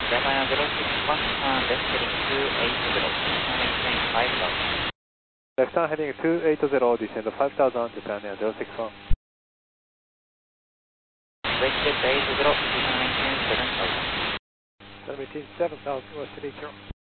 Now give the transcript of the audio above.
Japan 061, left heading 280, descend maintain 5000. Left turn heading 280, descend 5000, Japan Air 061. Right jet 80, descend maintain 7000. Maintain 7000, Western 80.